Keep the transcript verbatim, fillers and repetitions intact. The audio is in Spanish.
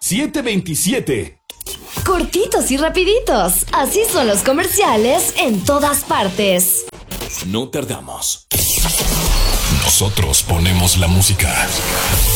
siete veintisiete. Cortitos y rapiditos. Así son los comerciales en todas partes. No tardamos. Nosotros ponemos la música.